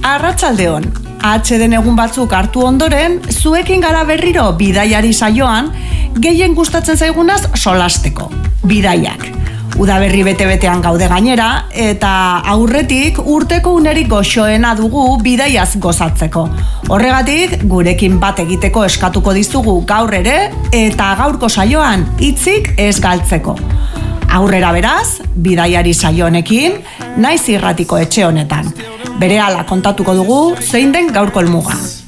Arratsaldeon, atxeden egun batzuk hartu ondoren, zuekin gara berriro bidaiari saioan, gehien gustatzen zaigunaz solasteko, bidaiak. Udaberri bete-betean gaude gainera, eta aurretik urteko unerik goxoena dugu bidaiaz gozatzeko. Horregatik, gurekin bat egiteko eskatuko dizugu gaur ere, eta gaurko saioan hitzik ez galtzeko. Aurrera beraz, bidaiari saio honekin, naiz irratiko etxe honetan. Berehala kontatuko dugu zein den gaurko helmuga.